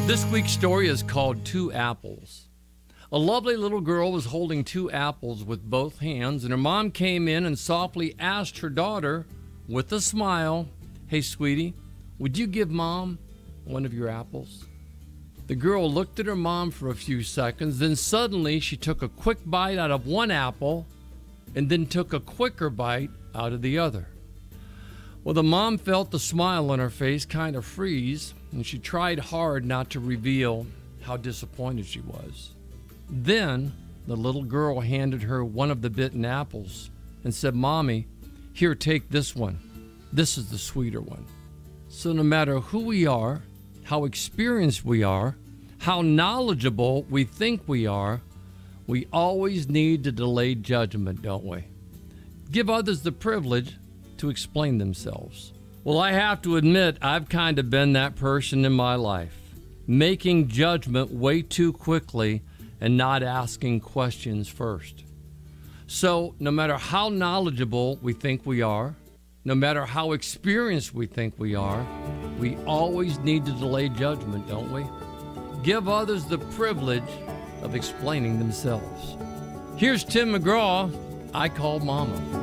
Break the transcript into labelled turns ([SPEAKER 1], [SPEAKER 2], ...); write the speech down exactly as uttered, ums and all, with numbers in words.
[SPEAKER 1] This week's story is called Two Apples. A lovely little girl was holding two apples with both hands, and her mom came in and softly asked her daughter, with a smile, "Hey, sweetie, would you give Mom one of your apples?" The girl looked at her mom for a few seconds, then suddenly she took a quick bite out of one apple and then took a quicker bite out of the other. Well, the mom felt the smile on her face kind of freeze, and she tried hard not to reveal how disappointed she was. Then the little girl handed her one of the bitten apples and said, "Mommy, here, take this one. This is the sweeter one." So no matter who we are, how experienced we are, how knowledgeable we think we are, we always need to delay judgment, don't we? Give others the privilege to explain themselves. Well, I have to admit, I've kind of been that person in my life, making judgment way too quickly and not asking questions first. So no matter how knowledgeable we think we are, no matter how experienced we think we are, we always need to delay judgment, don't we? Give others the privilege of explaining themselves. Here's Tim McGraw, I Called Mama.